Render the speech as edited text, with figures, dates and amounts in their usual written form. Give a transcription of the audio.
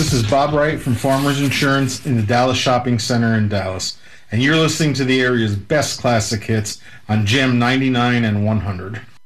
this is Bob Wright from Farmers Insurance in the Dallas Shopping Center in Dallas, and you're listening to the area's best classic hits on Gem 99 and 100.